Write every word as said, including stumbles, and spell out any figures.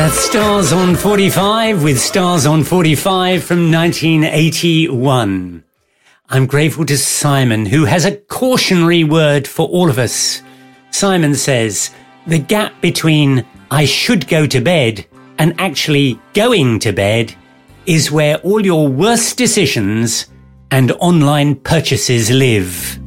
That's Stars on forty-five with Stars on forty-five from nineteen eighty-one. I'm grateful to Simon, who has a cautionary word for all of us. Simon says, the gap between I should go to bed and actually going to bed is where all your worst decisions and online purchases live.